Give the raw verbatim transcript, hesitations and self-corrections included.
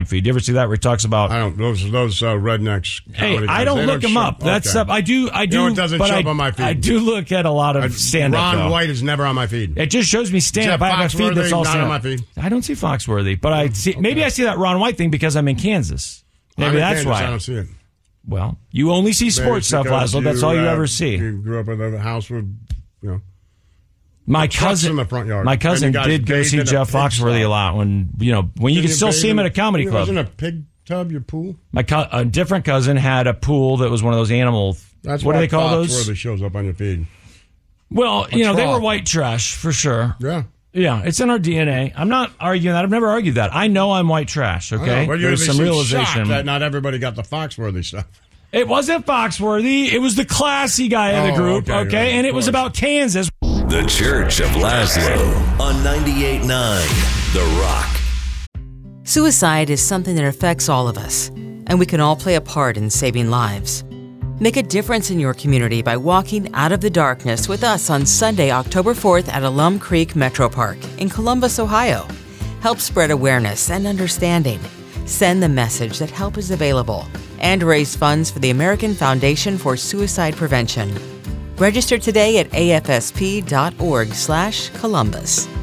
feed. You ever see that where he talks about? I don't. Those those uh, rednecks. Hey, comedy I guys, don't they look don't him show- up. That's okay. up. I do. I do. You know, it doesn't but show I, up on my feed. I do look at a lot of stand up. Ron though. White is never on my feed. It just shows me stand up. Jeff I have a feed that's Foxworthy, all not stand on up. my feed. I don't see Foxworthy, but I see. Maybe I see that Ron White thing because I'm in Kansas. Maybe I'm in that's Kansas, why. I don't see it. Well, you only see sports Maybe stuff, because Laszlo. That's all you uh, ever see. You grew up in a house with, you know. My trucks cousin, in the front yard. my And cousin you guys did go bathed see in a Jeff pig Foxworthy slop. a lot when you know when you Did could still bathe see him in at a comedy it club. wasn't a pig tub, your pool? My co- a different cousin had a pool that was one of those animal. That's what do why they call Foxworthy those? shows up on your feed. Well, A you know they trough. were white trash for sure. Yeah. Yeah, it's in our D N A. I'm not arguing that. I've never argued that. I know I'm white trash. I know, Okay, but you're there's some realization shocked that not everybody got the Foxworthy stuff. It wasn't Foxworthy. It was the classy guy of the Oh, group. okay, Okay, right, and of it was course. about Kansas. The Church of Laszlo on ninety-eight point nine The Rock. Suicide is something that affects all of us, and we can all play a part in saving lives. Make a difference in your community by walking out of the darkness with us on Sunday, October fourth at Alum Creek Metro Park in Columbus, Ohio. Help spread awareness and understanding. Send the message that help is available and raise funds for the American Foundation for Suicide Prevention. Register today at A F S P dot org slash Columbus.